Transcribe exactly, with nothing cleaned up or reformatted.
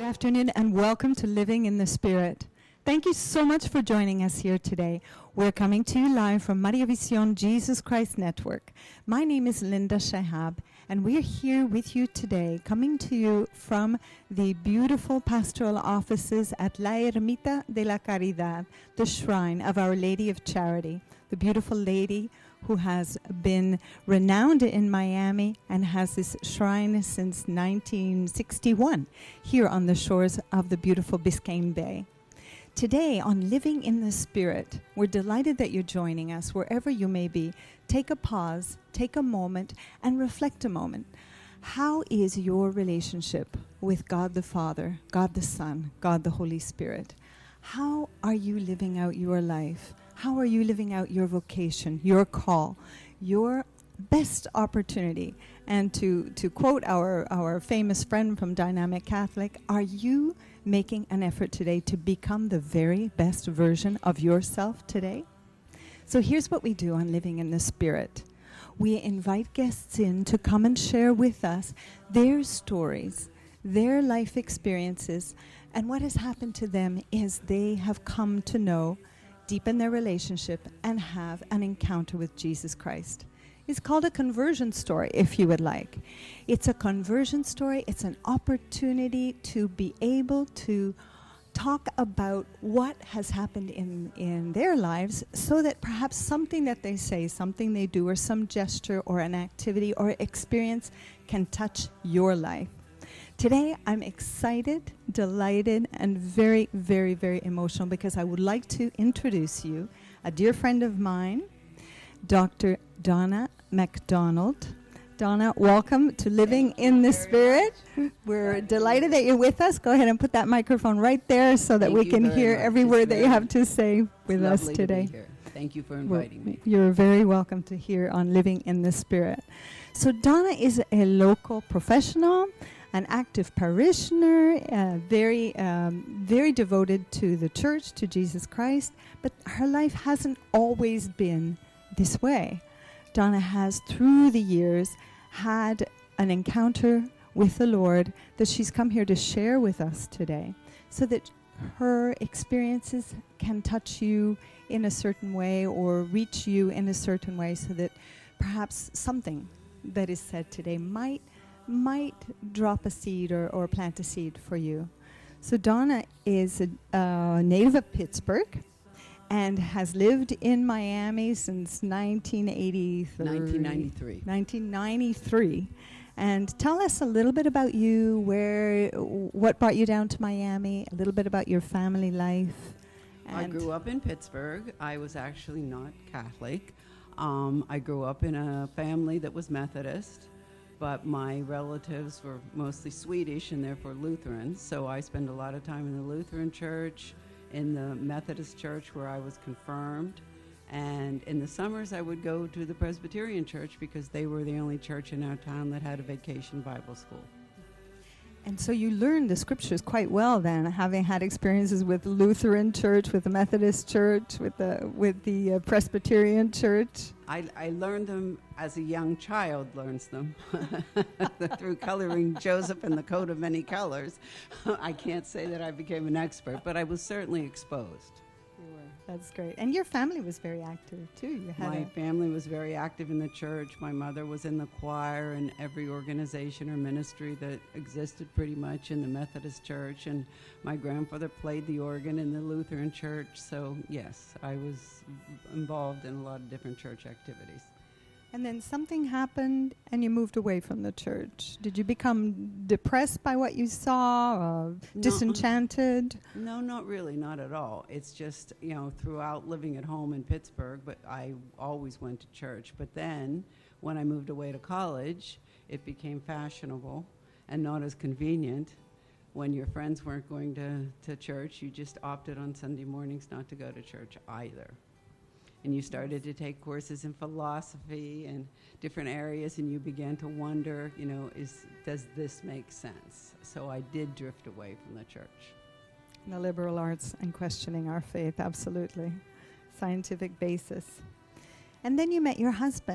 afternoon and welcome to Living in the Spirit. Thank you so much for joining us here today. We're coming to you live from Maria Visión Jesus Christ Network. My name is Linda Shahab, and we're here with you today, coming to you from the beautiful pastoral offices at La Ermita de la Caridad, the shrine of Our Lady of Charity, the beautiful lady who has been renowned in Miami and has this shrine since nineteen sixty-one here on the shores of the beautiful Biscayne Bay. Today on Living in the Spirit, we're delighted that you're joining us wherever you may be. Take a pause, take a moment, and reflect a moment. How is your relationship with God the Father, God the Son, God the Holy Spirit? How are you living out your life? How are you living out your vocation, your call, your best opportunity? And to, to quote our, our famous friend from Dynamic Catholic, are you making an effort today to become the very best version of yourself today? So here's what we do on Living in the Spirit. We invite guests in to come and share with us their stories, their life experiences, and what has happened to them is they have come to know, deepen their relationship, and have an encounter with Jesus Christ. It's called a conversion story, if you would like. It's a conversion story. It's an opportunity to be able to talk about what has happened in, in their lives so that perhaps something that they say, something they do, or some gesture or an activity or experience can touch your life. Today, I'm excited, delighted, and very, very, very emotional because I would like to introduce you a dear friend of mine, Doctor Donna MacDonald. Donna, welcome to Living in the Spirit. We're delighted that you're with us. Go ahead and put that microphone right there so that Thank we you can very hear much. every It's word that you very- have to say with It's us lovely to today. be here. Thank you for Well, inviting me. You're very welcome to hear on Living in the Spirit. So Donna is a local professional, an active parishioner, uh, very, um, very devoted to the church, to Jesus Christ, but her life hasn't always been this way. Donna has, through the years, had an encounter with the Lord that she's come here to share with us today, so that her experiences can touch you in a certain way or reach you in a certain way, so that perhaps something that is said today might might drop a seed or, or plant a seed for you. So Donna is a uh, native of Pittsburgh and has lived in Miami since nineteen eighty-three. nineteen ninety-three. nineteen ninety-three. And tell us a little bit about you, where, what brought you down to Miami, a little bit about your family life. I grew up in Pittsburgh. I was actually not Catholic. Um, I grew up in a family that was Methodist, but my relatives were mostly Swedish and therefore Lutheran. So I spent a lot of time in the Lutheran church, in the Methodist church where I was confirmed. And in the summers, I would go to the Presbyterian church because they were the only church in our town that had a vacation Bible school. And so you learned the scriptures quite well then, having had experiences with the Lutheran church, with the Methodist church, with the with the uh, Presbyterian church. I, I learned them as a young child learns them through coloring Joseph in the coat of many colors. I can't say that I became an expert, but I was certainly exposed. You were. That's great. And your family was very active too. You had My a family was very active in the church. My mother was in the choir and every organization or ministry that existed pretty much in the Methodist church. And my grandfather played the organ in the Lutheran church. So, yes, I was involved in a lot of different church activities. And then something happened and you moved away from the church. Did you become depressed by what you saw, or No. disenchanted? No, not really, not at all. It's just, you know, throughout living at home in Pittsburgh, but I always went to church. But then when I moved away to college, it became fashionable and not as convenient. When your friends weren't going to, to church, you just opted on Sunday mornings not to go to church either. And you started to take courses in philosophy and different areas, and you began to wonder, you know, is does this make sense? So I did drift away from the church. The liberal arts and questioning our faith, absolutely. Scientific basis. And then you met your husband.